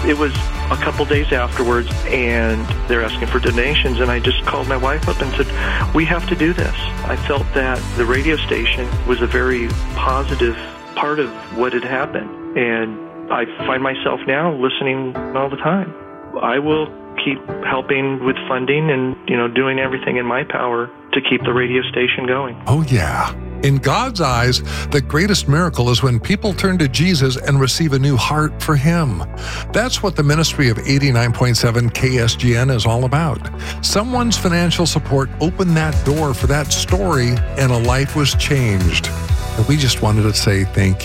It was a couple days afterwards, and they're asking for donations, and I just called my wife up and said, we have to do this. I felt that the radio station was a very positive part of what had happened, and I find myself now listening all the time. I will keep helping with funding and, doing everything in my power to keep the radio station going. Oh, yeah. In God's eyes, the greatest miracle is when people turn to Jesus and receive a new heart for Him. That's what the ministry of 89.7 KSGN is all about. Someone's financial support opened that door for that story, and a life was changed. And we just wanted to say thank you.